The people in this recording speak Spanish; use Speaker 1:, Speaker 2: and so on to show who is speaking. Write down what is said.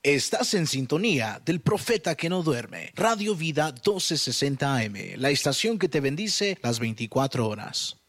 Speaker 1: Estás en sintonía del profeta que no duerme. Radio Vida 1260 AM, la estación que te bendice las 24 horas.